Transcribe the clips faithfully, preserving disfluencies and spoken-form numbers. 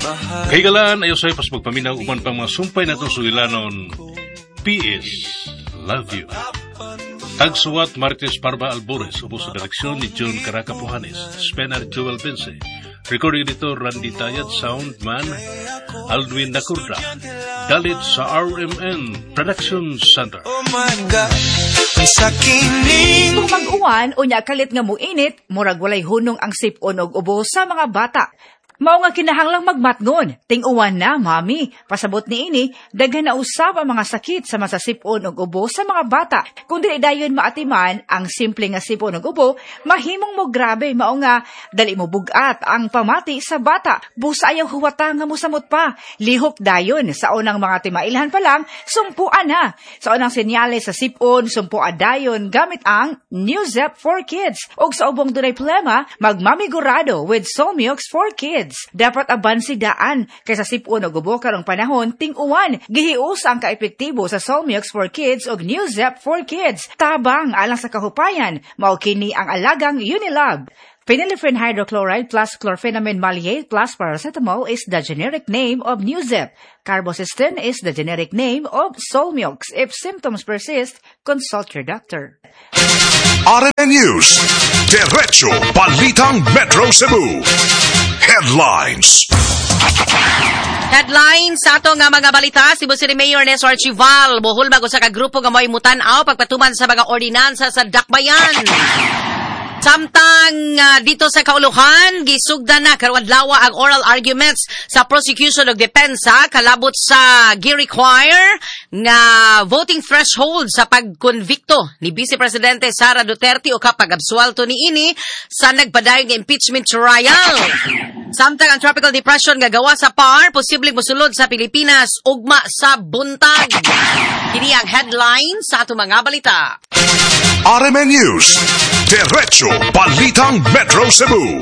Kaigalaan ayo sa pas magpaminaw uman pang mga sumpay natong sugilanon. P S Love You. Tagsuwat Martes Parba Albores, ubos sa direksyon ni John Caraca Pujanes, Spenar Joel Bense, recording editor Randy Tayat, soundman Aldwin Nacurda, dalit sa R M N Production Center. Oh my God, ang sakining. Kung mag-uwan, unya kalit nga mo init, murag walay hunong ang sipon og ubo sa mga bata. Mao nga kinahanglang magmatngon, ting-uwan na, mami. Pasabot ni ini, daghan na usab ang mga sakit sa masasipon og ubo sa mga bata. Kung dili dayon maatiman, ang simple nga sipon og ubo, mahimong mo grabe, mao nga dali mo bugat ang pamati sa bata. Busa ayaw huwata nga musamot pa. Lihok dayon, sa unang mga timailhan pa lang, sumpuan na. Sa unang senyales sa sipon, sumpuan dayon gamit ang Newzep for Kids. Og sa ubong dunay problema, magmamigurado with Solmiox for Kids. Dapat abansi daan kaysa sipon o gubo karong panahon ting-uwan. Gihius ang kaepektibo sa Solmiox for Kids o Newzep for Kids. Tabang alang sa kahupayan, mao kini ang alagang Unilab. Phenylephrine hydrochloride plus chlorpheniramine maleate plus paracetamol is the generic name of Newzep. Carbocisteine is the generic name of Solmiox. If symptoms persist, consult your doctor. R M N News, Derecho Balitang Metro Cebu. Headlines. Headlines sa ato nga mga balita, Cebu City Mayor Nes Archival buhol bago sa kagrupo nga mo'y mutan-aw pagpatuman sa mga ordinansa sa dakbayan. Samtang uh, dito sa Kauluhan, gisugda na karwadlawa ang oral arguments sa prosecution ug depensa kalabot sa gi-require nga voting threshold sa pagkonvikto ni Vice Presidente Sara Duterte o kapag absualto ni ini sa nagpadayon nga impeachment trial. Samtang ang tropical depression nga gawa sa P A R, posibleng mosulod sa Pilipinas ugma sa buntag. Kini ang headline sa ato mga balita. R M N News, Derecho Balitang Metro Cebu.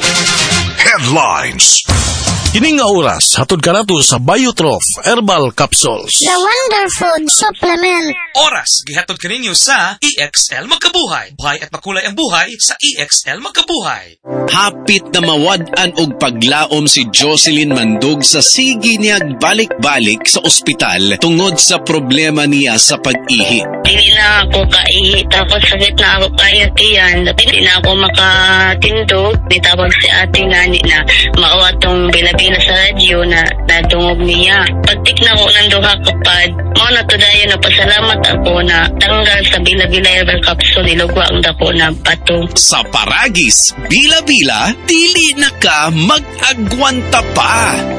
Headlines. Kining nga oras, hatod ka nato sa Biotrof Herbal Capsules. The Wonder Food Supplement. Oras, gihatod ka ninyo sa E X L Magkabuhay. Buhay at makulay ang buhay sa E X L Magkabuhay. Hapit na mawad-an og paglaom si Jocelyn Mandog sa sige niyag balik-balik sa ospital tungod sa problema niya sa pag-ihi. Hindi na ako kaihi, tapos sakit na ako kayat iyan. Hindi na ako makatindog. Nitawag si ate nga na maawa tong bilabi na sa radyo na natungog niya. Pagtik na ko ng duha kapad, mo na to dayo na pasalamat ako na tanggal sa bila-bila herbal capsule nilugwa ang dako na bato. Sa Paragis, bila-bila, dili na ka mag-agwanta pa.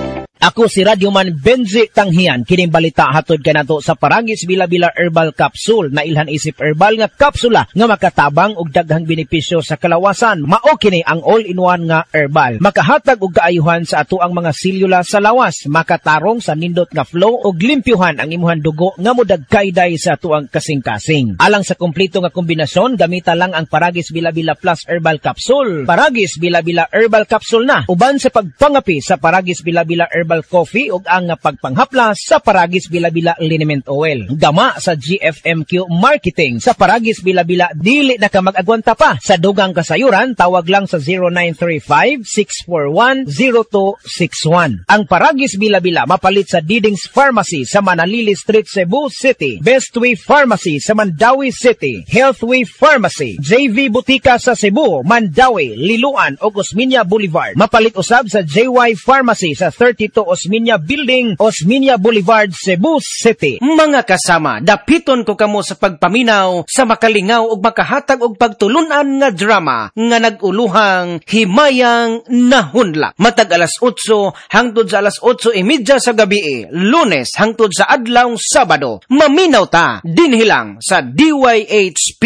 Ako si Radyoman Benzi Tanghian, kining balita hatod kanato sa Paragis Bila-Bila Herbal Capsule na ilhan isip herbal nga kapsula nga makatabang og daghang benepisyo sa kalawasan. Mao kini ang all-in-one nga herbal. Makahatag og kaayuhan sa ato ang mga selula sa lawas, makatarong sa nindot nga flow og limpyuhan ang imuhang dugo nga modagkayday sa ato ang kasing-kasing. Alang sa kompleto nga kombinasyon, gamita lang ang Paragis Bila-Bila Plus Herbal Capsule. Paragis Bila-Bila Herbal Capsule na uban sa pagpangapi sa Paragis Bila-Bila Herbal Herbal Coffee ug ang pagpanghaplas sa Paragis Bila-Bila Liniment Oil. Gama sa G F M Q Marketing sa Paragis Bila-Bila dili na ka mag-agwanta pa. Sa dugang kasayuran, tawag lang sa zero nine three five, six four one, zero two six one. Ang Paragis Bila-Bila mapalit sa Diding's Pharmacy sa Manalili Street, Cebu City, Bestway Pharmacy sa Mandawi City, Healthway Pharmacy, J V Butika sa Cebu, Mandawi, Liloan ug Osmeña Boulevard. Mapalit usab sa J Y Pharmacy sa thirty-two Osmeña Building, Osmeña Boulevard, Cebu City. Mga kasama, dapiton ko kamo sa pagpaminaw, sa makalingaw ug makahatag og pagtulunan nga drama nga naguluhang Himayang Nahunlak. Matag alas otso hangtod sa alas otso e media sa gabi, Lunes hangtod sa adlaw Sabado. Maminaw ta dinhi lang sa D Y H P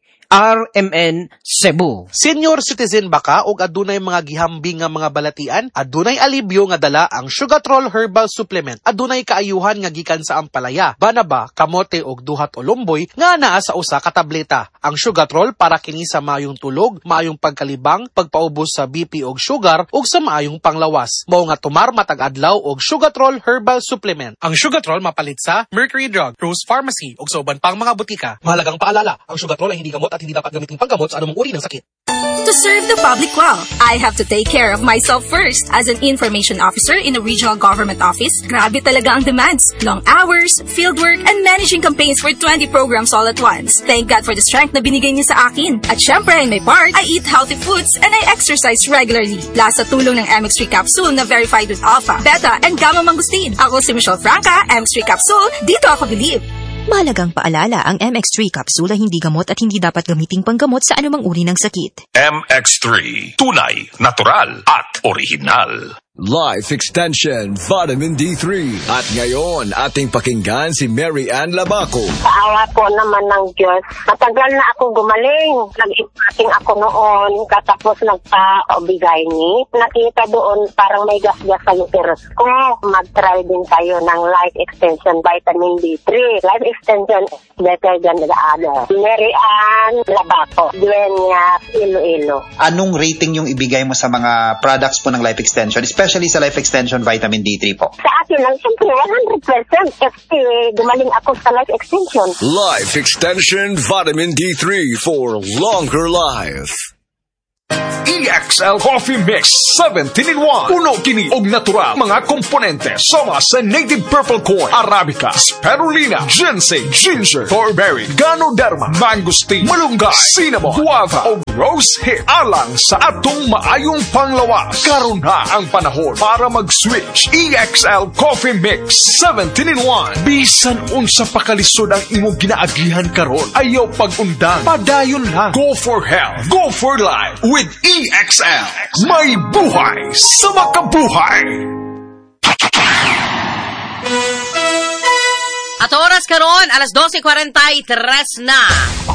R M N Cebu. Senior citizen baka og adunay mga gihambing nga mga balatian, adunay alibyo nga dala ang Sugatrol Herbal Supplement. Adunay kaayuhan nga gikan sa ampalaya, banaba, kamote og duhat o lumboy nga naa sa usa ka tableta. Ang Sugatrol para kini sa maayong tulog, maayong pagkalibang, pagpaubos sa B P og sugar ug sa maayong panglawas. Mao nga tumar matag adlaw og Sugatrol Herbal Supplement. Ang Sugatrol mapalit sa Mercury Drug, Rose Pharmacy ug sa uban pang mga butika. Mahalagang paalala, ang Sugatrol ay hindi gamot at hindi dapat gamitin panggamot sa anumang uri ng sakit. To serve the public well, I have to take care of myself first. As an information officer in a regional government office, grabe talaga ang demands. Long hours, fieldwork, and managing campaigns for twenty programs all at once. Thank God for the strength na binigay niya sa akin. At syempre, in my part, I eat healthy foods and I exercise regularly. Plus, sa tulong ng M X three capsule na verified with alpha, beta, and gamma mangustin. Ako si Michelle Franca, M X three capsule, dito ako believe. Mahalagang paalala, ang M X three capsule ay hindi gamot at hindi dapat gamiting panggamot sa anumang uri ng sakit. M X three, tunay, natural, at original. Life Extension Vitamin D three. At ngayon, ating pakinggan si Mary Ann Labaco. Sa po naman ng Diyos, matagal na ako gumaling. Nag-ipating ako noon, katapos nagpa-obigay ni. Nakita doon parang may gas-gas sa uterus ko. Mag-try din tayo ng Life Extension Vitamin D three. Life Extension is better than the other. Mary Ann Labaco, Dueña, Iloilo. Anong rating yung ibigay mo sa mga products po ng Life Extension? Especially sa Life Extension Vitamin D three po. Sa akin lang, siyempre, one hundred percent kasi gumaling ako sa Life Extension. Life Extension Vitamin D three for longer life. E X L Coffee Mix seventeen in one. Puno kini og natural mga komponente sama sa native purple corn, arabica, spirulina, ginseng, ginger, thornberry, ganoderma, mangosteen, malunggay, cinnamon, guava o rose hip. Alang sa atong maayong panglawas. Karon na ang panahon para mag-switch. E X L Coffee Mix seventeen in one. Bisan unsa pa kalisod ang imong ginaagihan karon, ayaw pag-undang. Padayon lang. Go for health. Go for life with E X L. May buhay sa makabuhay. At oras karon, alas twelve forty-three na.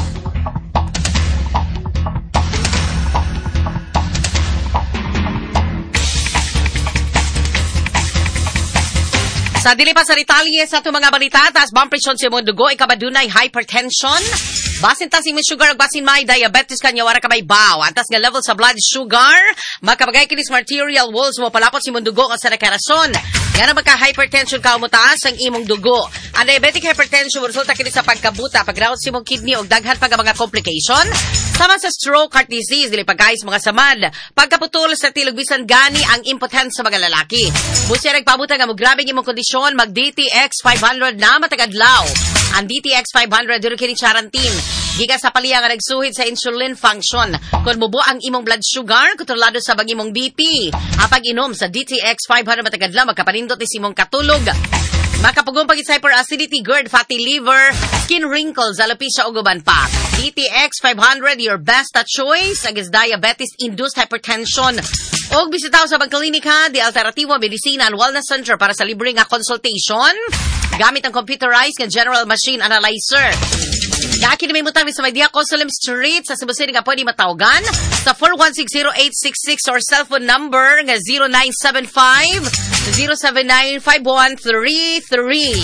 Sa dili pa sa detalye sa itong mga balita, taas bang presyon sa imong dugo, ikabadunay hypertension, basin taas imong sugar, basin may diabetes kanya, wara ka may baw, antas nga level sa blood sugar, makabagay kinis arterial walls mo, palapot sa imong dugo nga sa nakarason. Yan ang magka-hypertension ka, umutaas ang imong dugo. Ang diabetic hypertension, resulta kini sa pagkabuta, pagdaot sa imong kidney o daghan pag mga complication. Sama sa stroke, heart disease, dili pagkais mga samad, pagkaputol sa tilog bisan gani ang impotence sa mga lalaki. Busi nagpabuta nga mo grabe imong kondisyon, mag D T X five hundred na matagadlaw. Ang D T X five hundred dito kini charantin. Giga sa paliya nga nagsuhid sa insulin function. Kung mubo ang imong blood sugar, kontrolado sa bag imong B P. Apag inom sa D T X five hundred matagadlaw, magkapanindot is imong katulog. Makapugong pagit sa hyperacidity, GERD, fatty liver, skin wrinkles, alopecia o guban pa. D T X five hundred, your best choice against diabetes-induced hypertension. Og bisitaw sa Pagkalinika, di Alternativo Medicina and Wellness Center para sa libre nga consultation. Gamit ang computerized nga general machine analyzer. Daki na may mutang sa Magdia Cosalem Street sa Cebu City nga pwede matawagan sa four one six zero eight six six or cellphone number nga zero nine seven five zero seven nine five one three three.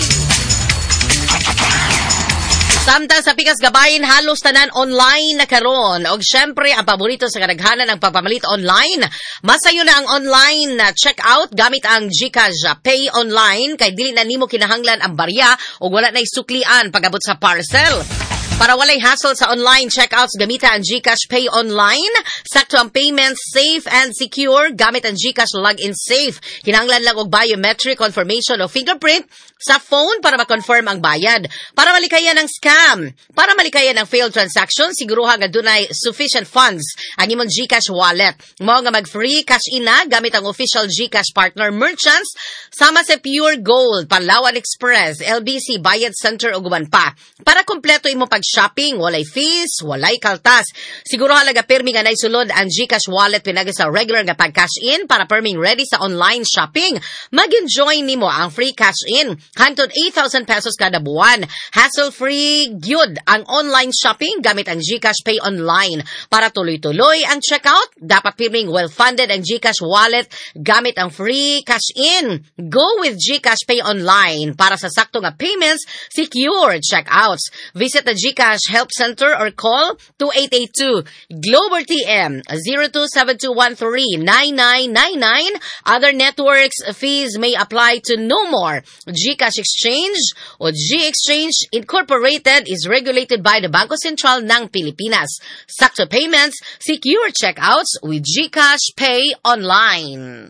Samtang sa pikas gabayin, halos tanan online na karon. Og syempre, ang paborito sa kadaghanan ang pagpamalit online. Masayo na ang online na checkout gamit ang GCash Pay Online kay dili na nimo kinahanglan ang barya o wala na isuklian pag-abot sa parcel. Para walay hassle sa online checkouts, gamita ang GCash Pay Online. Sakto ang payments, safe and secure gamit ang GCash Login Safe. Kinahanglan lang og biometric confirmation o fingerprint sa phone para ma-confirm ang bayad. Para malikayan ang scam, para malikayan ang failed transaction, siguruha nga dunay sufficient funds ang imong GCash wallet. Mao nga mag-free cash in na gamit ang official GCash partner merchants sama sa Pure Gold, Palawan Express, L B C Bayad Center o guban pa. Para kompleto imo pag-shopping, walay fees, walay kaltas. Siguro halaga permi nga naisulod ang GCash wallet pinagi sa regular nga pag-cash in para perming ready sa online shopping. Mag-enjoy nimo ang free cash in. Hangtod eight thousand pesos kada buwan. Hassle-free gyud ang online shopping gamit ang GCash Pay Online. Para tuloy-tuloy ang checkout, dapat pirming well-funded ang GCash wallet gamit ang free cash in. Go with GCash Pay Online para sa sakto nga payments, secure checkouts. Visit the GCash GCash Help Center or call two eight eight two Globe R T M zero two seven two one three nine nine nine nine. Other networks fees may apply to no more. GCash Exchange o G-Exchange Incorporated is regulated by the Bangko Sentral ng Pilipinas. Sakto payments, secure checkouts with GCash Pay Online.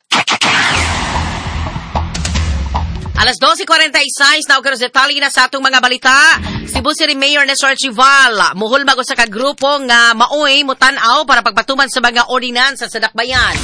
Alas twelve forty-six na og detalye na sa atong mga balita. Cebu City Mayor Nestor Archival muhul bago sa kagrupo nga maoy mutan-aw para pagpatuman sa mga ordinansa sa dakbayan.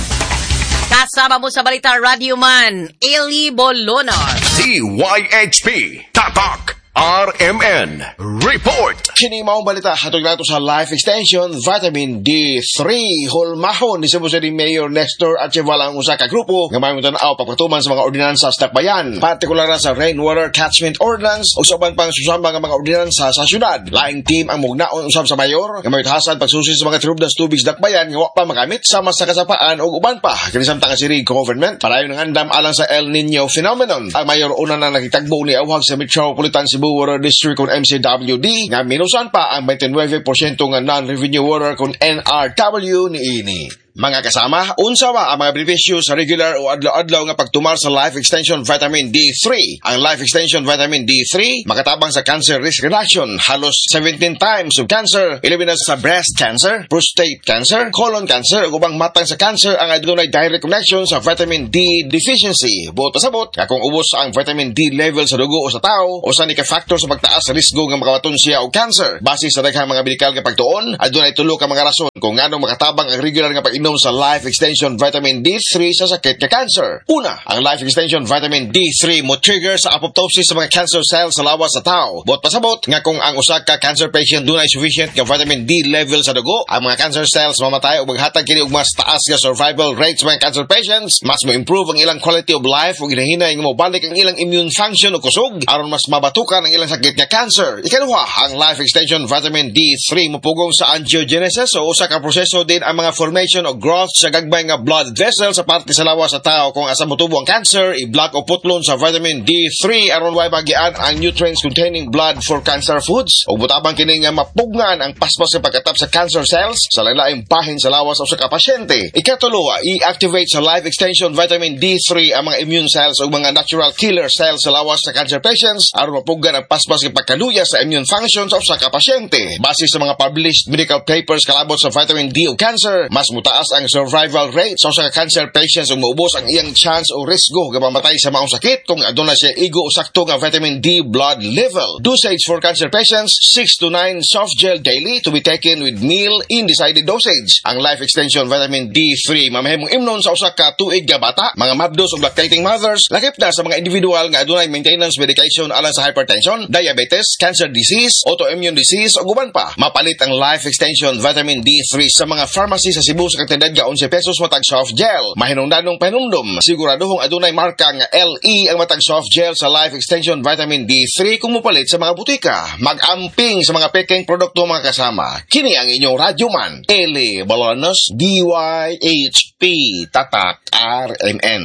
Kasama mo sa balita Radio Man, Eli Bolonos. D Y H P Tatak R M N Report. Kini maong balita hatog nato sa Life Extension Vitamin D three. Hulmahon ni Cebu City Mayor Nestor Archival ang usa ka grupo nga may mutan-aw pagpatuman sa mga ordinansa sa dakbayan, partikular sa Rainwater Catchment Ordinance o sa ubang pang susamba nga mga ordinansa sa syudad. Laing team ang mugnaon usab sa mayor nga may tahasan pagsusi sa mga trubdas tubig sa dakbayan nga wa pa magamit sama sa kasapaan o uban pa kini samtang si government parayon ng andam alang sa El Nino phenomenon. Ang mayor una na nakitagbo ni awhag sa Metropolitan Cebu Water District kung M C W D nga minusan pa ang twenty-nine percent nga non-revenue water kung N R W ni ini. Mga kasama, unsa ba ang mga benepisyo sa regular o adlaw-adlaw nga pagtumar sa Life Extension Vitamin D three? Ang Life Extension Vitamin D three makatabang sa cancer risk reduction, halos seventeen times of cancer, eleven na sa breast cancer, prostate cancer, colon cancer, ug ubang matang sa cancer ang adunay direct connection sa vitamin D deficiency. Buot pasabot, kung ubos ang vitamin D level sa dugo o sa tao, o sa ni ka factor sa pagtaas sa risgo nga makawaton siya og cancer. Base sa daghang mga medikal nga pagtuon, adunay tulo ka mga rason kung nganong makatabang ang regular nga pag sa Life Extension Vitamin D three sa sakit nga cancer. Una, ang Life Extension Vitamin D three mo trigger sa apoptosis sa mga cancer cells sa lawas sa tao. Buot pasabot nga kung ang usa ka cancer patient dunay sufficient nga vitamin D level sa dugo, ang mga cancer cells mamatay ug maghatag kini og mas taas nga survival rates sa mga cancer patients, mas mo improve ang ilang quality of life ug hinahinay nga mobalik ang ilang immune function o kusog aron mas mabatukan ang ilang sakit nga cancer. Ikaduha, ang Life Extension Vitamin D three mopugong sa angiogenesis o usa ka proseso din ang mga formation o growth sa gagbay nga blood vessel sa parte sa lawas sa tao. Kung asa motubo ang cancer, i-block o putlon sa vitamin D three aron way bagian ang nutrients containing blood for cancer foods o butabang kini nga mapugnan ang paspas sa pagkatap sa cancer cells sa lain-laing bahin sa lawas o sa kapasyente. Ikatulo, i-activate sa Life Extension Vitamin D three ang mga immune cells o mga natural killer cells sa lawas sa cancer patients aron mapugnan ang paspas sa pagkaluya sa immune function sa usa ka pasyente. Base sa mga published medical papers kalabot sa vitamin D o cancer, mas mutaas ang survival rate sa usa ka cancer patients ug maubos ang iyang chance o risgo nga mamatay sa maong sakit kung aduna siya igo o sakto nga vitamin D blood level. Dosage for cancer patients, six to nine soft gel daily to be taken with meal in decided dosage. Ang Life Extension Vitamin D three mamahimong imnon sa usa ka tuig nga bata, mga mabdos ug lactating mothers, lakip na sa mga individual nga adunay maintenance medication alang sa hypertension, diabetes, cancer disease, autoimmune disease ug uban pa. Mapalit ang Life Extension Vitamin D three sa mga pharmacy sa Cebu sa kantidad nga eleven pesos matag soft gel. Mahinungdanong panumdum, siguraduhong adunay marka nga L E ang matag soft gel sa Life Extension Vitamin D three kung mupalit sa mga butika. Mag-amping sa mga peking produkto mga kasama. Kini ang inyong Radyo Man, Eli Bolonos, D Y H P Tatak R M N.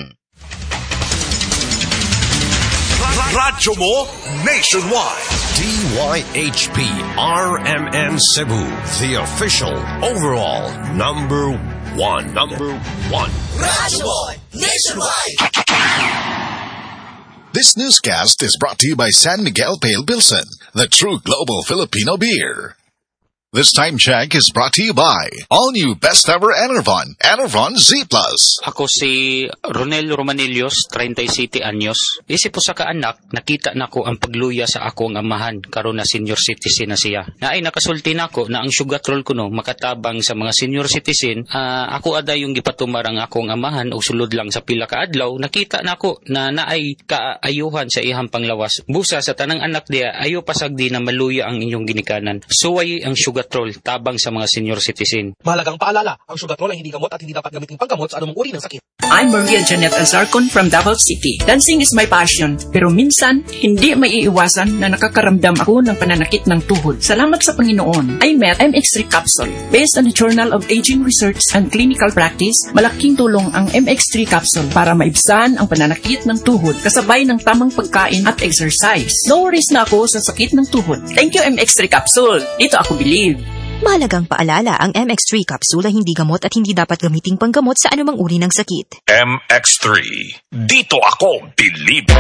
Radyo mo nationwide. D Y H P R M N Cebu, the official overall number one. Number one. Radyo mo nationwide. This newscast is brought to you by San Miguel Pale Pilsen, the true global Filipino beer. This time check is brought to you by all new best ever Enervon, Enervon Z Plus. Ako si Ronel Romanillos, thirty-seven anyos. Isip po sa kaanak, nakita na ko ang pagluya sa akong amahan karon na senior citizen na siya. Na ay nakasulti na ko na ang sugatrol ko no makatabang sa mga senior citizen. Uh, ako ada yung gipatumar ang akong amahan o sulod lang sa pila ka adlaw. Nakita na ko na naay kaayuhan sa ihang panglawas. Busa sa tanang anak diya, ayo pasagdi na maluya ang inyong ginikanan. Suway ang sugar sugatrol tabang sa mga senior citizen. Mahalagang paalala, ang sugatrol ay hindi gamot at hindi dapat gamitin panggamot sa anumang uri ng sakit. I'm Maria Janet Azarcon from Davao City. Dancing is my passion, pero minsan, hindi may iiwasan na nakakaramdam ako ng pananakit ng tuhod. Salamat sa Panginoon, I met M X three Capsule. Based on the Journal of Aging Research and Clinical Practice, malaking tulong ang M X three Capsule para maibsan ang pananakit ng tuhod kasabay ng tamang pagkain at exercise. No worries na ako sa sakit ng tuhod. Thank you M X three Capsule. Dito ako believe. Mahalagang paalala, ang M X three capsule ay hindi gamot at hindi dapat gamiting panggamot sa anumang uri ng sakit. M X three. Dito ako believe.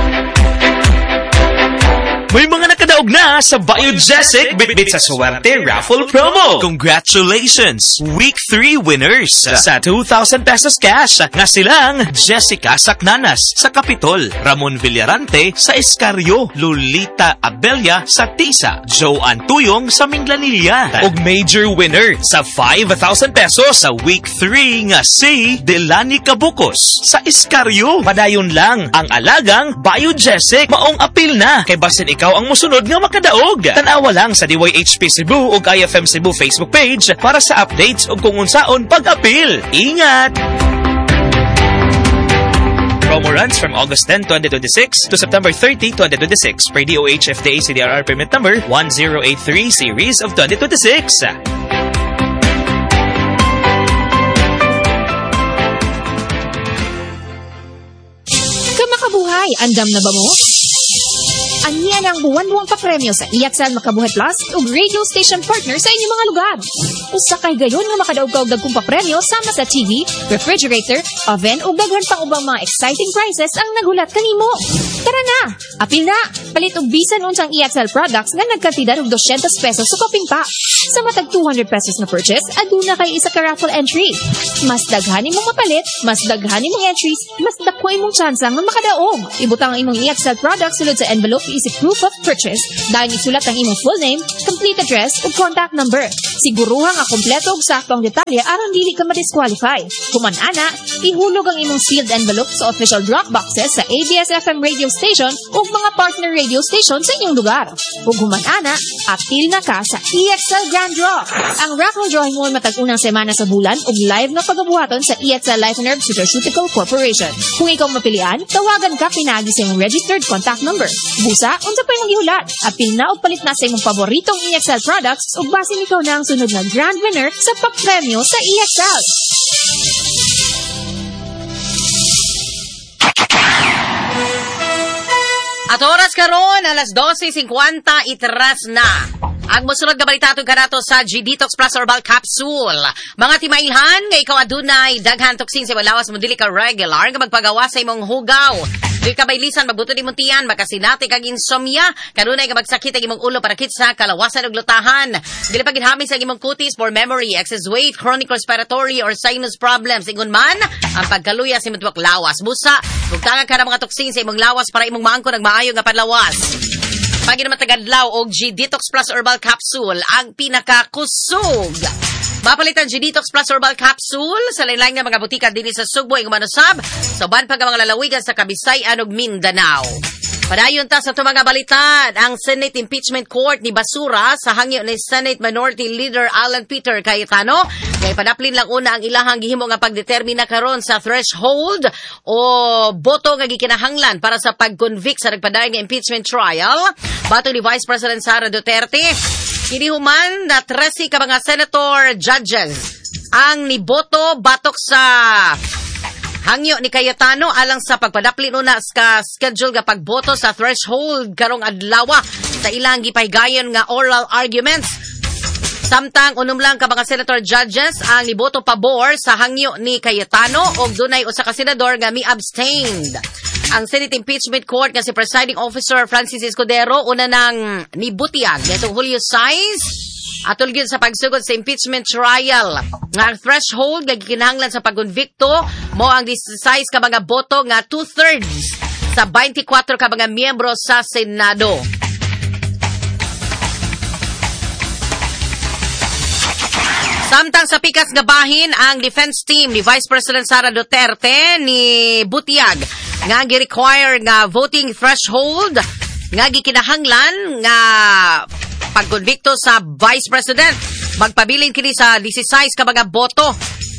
May mga nakadaog na sa Biogesic Bitbit sa Suwerte Raffle Promo. Congratulations! Week three winners sa two thousand pesos cash nga silang Jessica Sacnanas sa Capitol, Ramon Villarante sa Escarrio, Lolita Abelia sa Tisa, Joanne Tuyong sa Minglanilla, ug major winner sa five thousand pesos sa Week three nga si Delani Cabukos sa Escarrio. Padayon lang ang alagang Biogesic. Maong apil na kay basin ikaw ang musunod nga makadaog. Tanawa lang sa D Y H P Cebu ug I F M Cebu Facebook page para sa updates ug kung unsaon pag-apil. Ingat! Promo runs from August tenth, twenty twenty-six to September thirtieth, twenty twenty-six per D O H F D A C D R R permit number one zero eight three series of twenty twenty-six. Kamakabuhay, andam na ba mo? Aniyan ang buwan-buwang papremyo sa I X L Makabuhay Plus ug radio station partner sa inyong mga lugar. Usa kay gayon nga makadaog ka og dagkong papremyo sama sa T V, refrigerator, oven ug daghan pang ubang mga exciting prizes ang nagulat kanimo. Tara na! Apil na! Palit og bisan unsang I X L products nga nagkantidad og two hundred pesos sa koping pa. Sa matag two hundred pesos na purchase, aduna kay isa ka raffle entry. Mas daghan imong mapalit, mas daghan imong entries, mas dako imong tsansa nga makadaog. Ibutang ang imong I X L products sulod sa envelope isip proof of purchase. Dahil isulat ang imong full name, complete address ug contact number. Siguruhang ang kompleto ug sakto ang detalye aron dili ka ma-disqualify. Kuman ana, ihulog ang imong sealed envelope sa official drop boxes sa A B S F M radio station ug mga partner radio station sa inyong lugar. Ug human ana, apil na ka sa I X L Grand Draw. Ang raffle drawing mo matag unang semana sa bulan ug live nga pagabuhaton sa I X L Life and Herb Nutraceutical Corporation. Kung ikaw mapilian, tawagan ka pinagi sa imong registered contact number. Busa, unsa pa imong gihulat? Apil na og palit na sa imong paboritong I X L products ug basin ikaw na ang sunod na grand winner sa papremyo sa I X L. At oras karon alas twelve fifty itras na. Ang musunod nga balita atong kanato sa G-Detox Plus Herbal Capsule. Mga timailhan nga ikaw adunay daghan toxin sa lawas mo dili ka regular nga magpagawa sa imong hugaw. Dili ka baylisan magbuto di muntian, makasinati kag insomnia, kanunay nga magsakit ang imong ulo para kitsa kalawasan ug lutahan. Dili pa ginhamin sa imong kutis for memory, excess weight, chronic respiratory or sinus problems. Ingon man ang pagkaluya sa imong tuwak lawas. Busa, ug tanga ka na mga toxin sa imong lawas para imong maangkon ang maayo nga panlawas. Pagi naman tagadlaw og G-Detox Plus Herbal Capsule ang pinakakusog. Mapalitan G-Detox Plus Herbal Capsule sa lain-lain nga mga butika dinhi sa Sugbo ug manusab sa uban pa nga mga lalawigan sa Kabisayan ug Mindanao. Padayon ta sa ito mga balitan, ang Senate Impeachment Court ni Basura sa hangyo ni Senate Minority Leader Alan Peter Cayetano kay padaplin lang una ang ilahang gihimo nga pagdetermina karon sa threshold o boto nga gikinahanglan para sa pag-convict sa nagpadayon nga impeachment trial batok ni Vice President Sara Duterte. Kini human na thirteen ka mga senator judges ang niboto batok sa hangyo ni Cayetano alang sa pagpadaplin una sa schedule nga pagboto sa threshold karong adlaw sa ilang gipahigayon nga oral arguments. Samtang unom lang ka mga senator judges ang niboto pabor sa hangyo ni Cayetano ug dunay usa ka senador nga mi-abstained. Ang Senate Impeachment Court nga si Presiding Officer Francis Escudero una nang nibutiag nitong Julio Size atol gyud sa pagsugod sa impeachment trial nga ang threshold nga gikinahanglan sa pagkonbikto mo ang sixteen ka mga boto nga two-thirds sa twenty-four ka mga miyembro sa Senado. Samtang sa pikas nga bahin ang defense team ni Vice President Sara Duterte ni Butiag nga gi-require nga voting threshold nga gikinahanglan nga pagkonbikto sa Vice President. Magpabilin kini sa sixteen ka mga boto.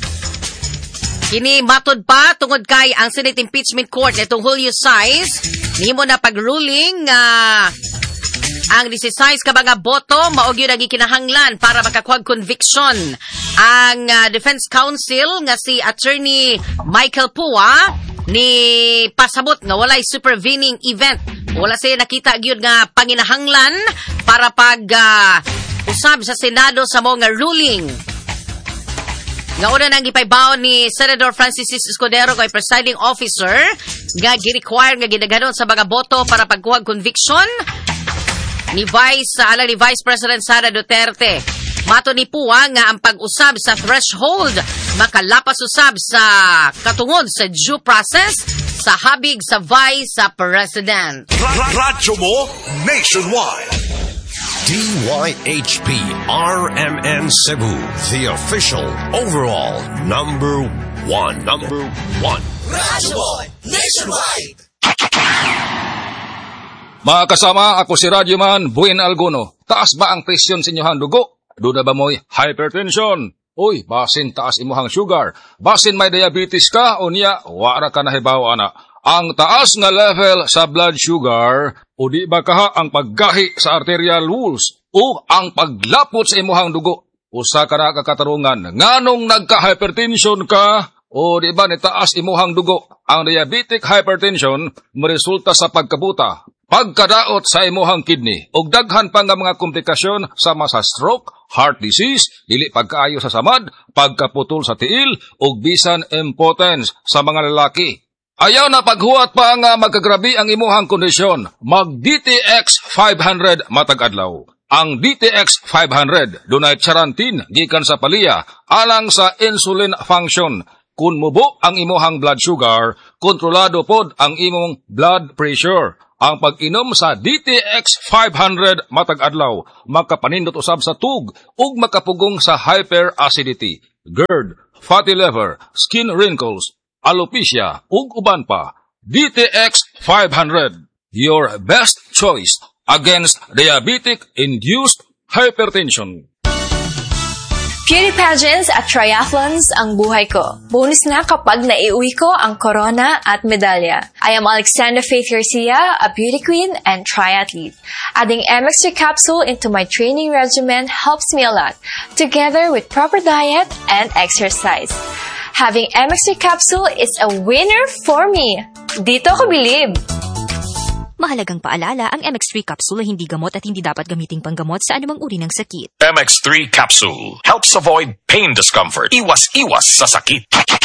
Kini matod pa tungod kay ang Senate Impeachment Court nitong Julio six nimo na pag-ruling nga uh, ang sixteen ka mga boto mao gyud ang gikinahanglan para makakuha conviction ang uh, Defense Counsel nga si Attorney Michael Pua ni pasabot nga walay supervening event. Wala siya nakita gyud nga panginahanglan para pag uh, usab sa Senado sa mga ruling. Nga una nang ipaybaw ni Senator Francis Escudero kay presiding officer nga gi-require nga gidaghanon sa mga boto para pagkuha conviction ni Vice ala ni Vice President Sara Duterte. Mato ni Pua nga ang pag-usab sa threshold makalapas usab sa katungod sa due process sa habig sa Vice President. Radyo mo nationwide. D Y H P R M N Cebu, the official overall number one. Number one. Radyo Boy Nationwide. Mga kasama, ako si Radyoman Buin Alguno. Taas ba ang presyon sa inyong dugo? Duda ba mo'y hypertension? Uy, basin taas imuhang sugar. Basin may diabetes ka o niya, wara ka nahibaw ana. Ang taas nga level sa blood sugar o di ba kaha ang paggahi sa arterial walls o ang paglapot sa imuhang dugo. Usa ka na kakatarungan, nganong nagka-hypertension ka o di ba ni taas imuhang dugo. Ang diabetic hypertension maresulta sa pagkabuta, pagkadaot sa imuhang kidney ug daghan pa nga mga komplikasyon sama sa stroke, heart disease, dili pagkaayo sa samad, pagkaputol sa tiil ug bisan impotence sa mga lalaki. Ayaw na paghuwat pa nga magkagrabi ang imuhang kondisyon. Mag-D T X five hundred matag adlaw. Ang D T X five hundred dunay charantin gikan sa palya alang sa insulin function. Kung mubo ang imuhang blood sugar, kontrolado pod ang imong blood pressure. Ang pag-inom sa D T X five hundred matag adlaw makapanindot usab sa tug ug makapugong sa hyperacidity, GERD, fatty liver, skin wrinkles, alopecia ug uban pa. D T X five hundred, your best choice against diabetic-induced hypertension. Beauty pageants at triathlons ang buhay ko. Bonus na kapag naiuwi ko ang corona at medalya. I am Alexandra Faith Garcia, a beauty queen and triathlete. Adding M X three capsule into my training regimen helps me a lot, together with proper diet and exercise. Having M X three capsule is a winner for me. Dito ko bilib. Mahalagang paalala, ang M X three capsule ay hindi gamot at hindi dapat gamiting panggamot sa anumang uri ng sakit. M X three capsule helps avoid pain discomfort. Iwas-iwas sa sakit.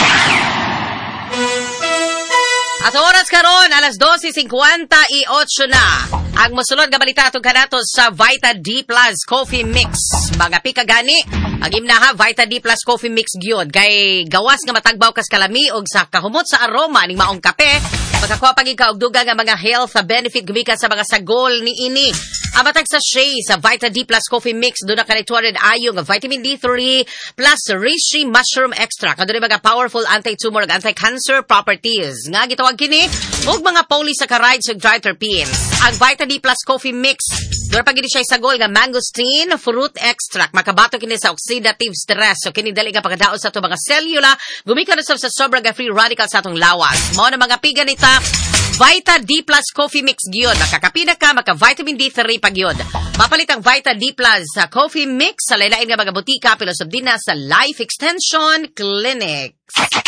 At oras karon alas twelve fifty-eight na. Ang mosulod nga balita atong kanatos sa Vita D Plus Coffee Mix. Mga pika gani, ang imnaha Vita D Plus Coffee Mix gyud kay gawas nga matagbaw kas kalami og sa kahumot sa aroma ning maong kape. Pagkakuha pag ikaw og dugang nga mga health benefit gumikan sa mga sagol ni ini. Amatag sa Shea sa Vita D Plus Coffee Mix doon na kanituarid ayo nga vitamin D three plus reishi mushroom extract. Kadto mga powerful anti-tumor ug anti-cancer properties. Nga gitawag kini og mga polysaccharides ug dry terpenes. Ang Vita D Plus Coffee Mix doon pa gini siya sagol nga mangosteen fruit extract. Makabato kini sa oxidative stress. So kini dali nga pagkadaot sa to mga selula gumikan usab sa sobrang free radicals sa atong lawas. Mao na mga piga nita Vita D Plus Coffee Mix gyud. Makakapina ka, maka vitamin D three pa gyud. Mapalit ang Vita D Plus sa Coffee Mix sa lain-lain nga mga butika pilosab din na sa Life Extension Clinics.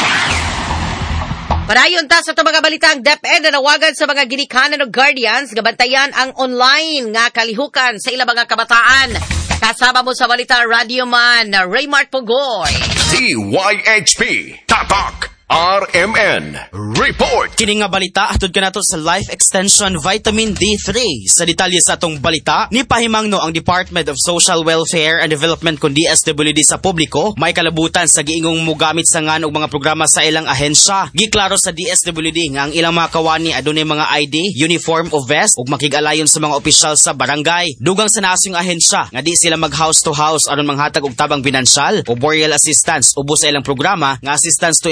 Padayon ta sa ito mga balitang DepEd na nawagan sa mga ginikanan o guardians gabantayan ang online nga kalihukan sa ilang mga kabataan. Kasama mo sa balita Radyoman Raymart Pugoy. D Y H P Tatak R M N Report. Kini nga balita atod kanato sa Life Extension Vitamin D three. Sa detalye sa atong balita, ni pahimangno ang Department of Social Welfare and Development kun D S W D sa publiko, may kalabutan sa giingong mogamit sa ngan og mga programa sa ilang ahensya. Giklaro sa D S W D nga ang ilang mga kawani adunay mga I D, uniform o vest ug makig-alayon sa mga opisyal sa barangay. Dugang sa nasong ahensya nga di sila mag house to house aron manghatag og tabang pinansyal o burial assistance ubo sa ilang programa nga assistance to individual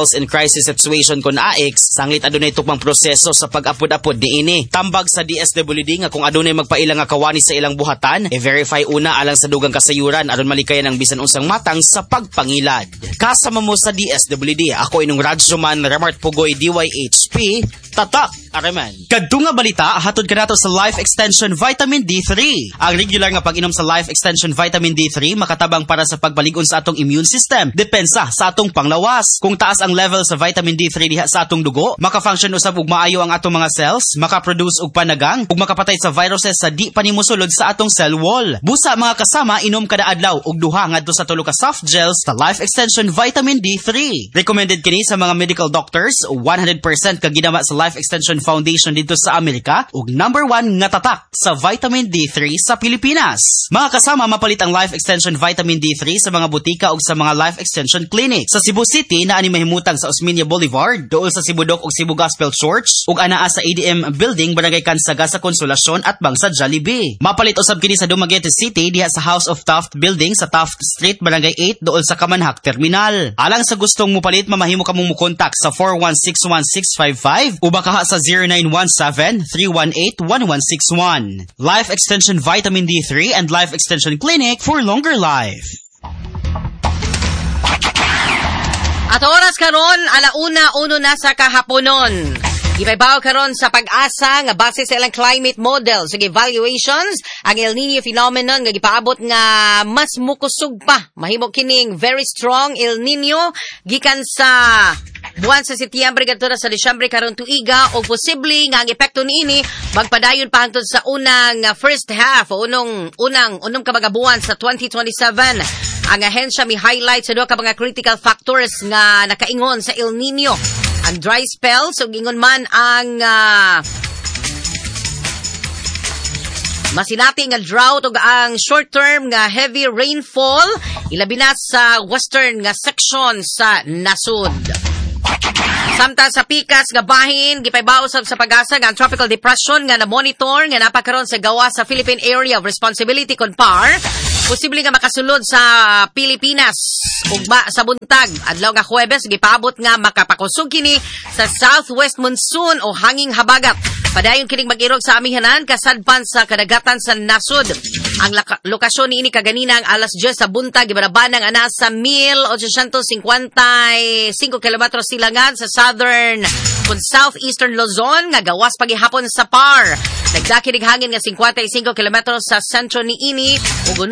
cells in crisis situation kun A X, sanglit adunay tukmang proseso sa pag-apod-apod niini. Tambag sa D S W D nga kung adunay magpaila nga kawani sa ilang buhatan, i-verify una alang sa dugang kasayuran aron malikayan ang bisan unsang matang sa pagpangilad. Kasama mo sa D S W D, ako inong Radyoman Remart Pugoy D Y H P, tatak Areman. Kadto nga balita, hatod ka nato sa Life Extension Vitamin D three. Ang regular nga pag-inom sa Life Extension Vitamin D three makatabang para sa pagbalig-on sa atong immune system, depensa sa atong panglawas. Kung taas ang level sa vitamin D three diha sa atong dugo, maka-function usab og maayo ang atong mga cells, maka-produce og panagang ug makapatay sa viruses sa di pa nimo sulod sa atong cell wall. Busa mga kasama, inom kada adlaw og duha ngadto sa tulo ka soft gels sa Life Extension Vitamin D three. Recommended kini sa mga medical doctors, one hundred percent ka ginama sa Life Extension Foundation dito sa Amerika ug number one nga tatak sa vitamin D three sa Pilipinas. Mga kasama, mapalit ang Life Extension Vitamin D three sa mga butika ug sa mga Life Extension Clinic. Sa Cebu City na ani mahimutang sa Osmeña Boulevard, dool sa Cebu-Doc ug Cebu Gospel Church ug anaa sa A D M Building, Barangay Kansaga sa Konsolasyon at Bangsa Jollibee. Mapalit usab kini sa Dumaguete City diha sa House of Taft Building sa Taft Street, Barangay eight, dool sa Kamanhak Terminal. Alang sa gustong mupalit, mamahimo ka mong mukontak sa four one six one six five five o baka sa zero nine one seven three one eight one one six one. Life Extension Vitamin D three and Life Extension Clinic for longer life. At oras karon alauna uno na sa kahaponon. Ibaybaw karon sa pag-asa nga base sa ilang climate models ug evaluations ang El Nino phenomenon nga gipaabot nga mas mukusog pa. Mahimo kining very strong El Nino gikan sa buwan sa Setyembre kadto sa Disyembre karon tuiga o posible nga ang epekto niini magpadayon pa hangtod sa unang first half o unong unang unong kabaga buwan sa twenty twenty-seven. Ang ahensya mi highlight sa duha ka mga critical factors nga nakaingon sa El Nino. Ang dry spells ug ingon man ang uh, masinati nga drought ug ang short term nga heavy rainfall ilabi na sa western nga section sa nasud. Samtang sa pikas nga bahin, gipaybaw sa pag-asa nga ang tropical depression nga na-monitor nga napakaroon sa gawa sa Philippine Area of Responsibility kon P A R, posible nga makasulod sa Pilipinas ugma sa buntag. Adlaw nga Huwebes, gipaabot nga makapakusog kini sa southwest monsoon o hanging habagat. Padayon kining mag-irog sa amihanan kasadpan sa kadagatan sa nasud. Ang laka- lokasyon ni ini kaganina ang alas diyes sa buntag, gibarabanang ana sa eighteen fifty-five kilometros silangan sa southern kung southeastern Luzon nga gawas pagihapon sa P A R. Nagdakinig hangin nga fifty-five kilometros sa sentro ni ini ug